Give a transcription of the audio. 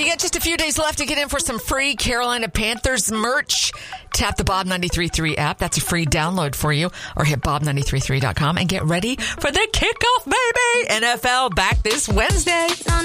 got just a few days left to get in for some free Carolina Panthers merch. Tap the Bob 93.3 app. That's a free download for you. Or hit bob933.com and get ready for the kickoff, baby. NFL back this Wednesday.